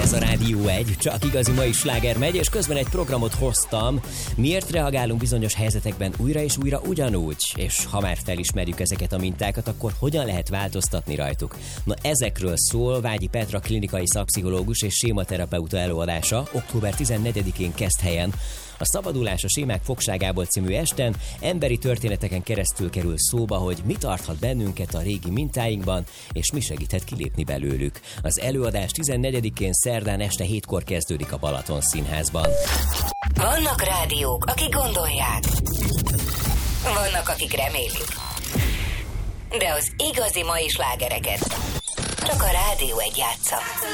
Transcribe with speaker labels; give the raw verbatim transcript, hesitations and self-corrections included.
Speaker 1: Ez a Rádió egy, csak igazi mai sláger megy, és közben egy programot hoztam. Miért reagálunk bizonyos helyzetekben újra és újra ugyanúgy? És ha már felismerjük ezeket a mintákat, akkor hogyan lehet változtatni rajtuk? Na ezekről szól Vágyi Petra klinikai szakpszichológus és sématerapeuta előadása október tizennegyedikén Keszthelyen. A Szabadulás a sémák fogságából című esten emberi történeteken keresztül kerül szóba, hogy mi tarthat bennünket a régi mintáinkban, és mi segíthet kilépni belőlük. Az előadás tizennegyedikén szerdán este hétkor kezdődik a Balaton Színházban.
Speaker 2: Vannak rádiók, akik gondolják. Vannak, akik remélik. De az igazi mai slágereket csak a Rádió egy játsza.